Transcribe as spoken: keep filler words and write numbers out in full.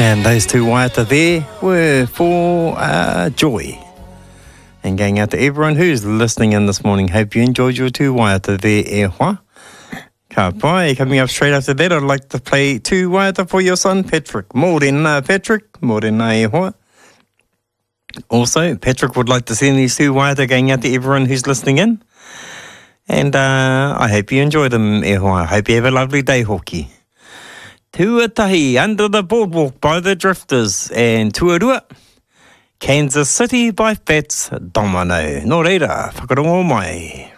And those two waiata there were for uh, Joy. And going out to everyone who's listening in this morning. Hope you enjoyed your two waiata there, e hoa. Ka pai. Coming up straight after that, I'd like to play two waiata for your son, Patrick. Mōrena, Patrick. Mōrena, e hoa. Also, Patrick would like to send these two waiata going out to everyone who's listening in. And uh, I hope you enjoy them, e hoa. I hope you have a lovely day, hoki. Tuatahi, Under the Boardwalk by the Drifters, and Tuarua, Kansas City by Fats Domino. Nō reira, whakarongo mai.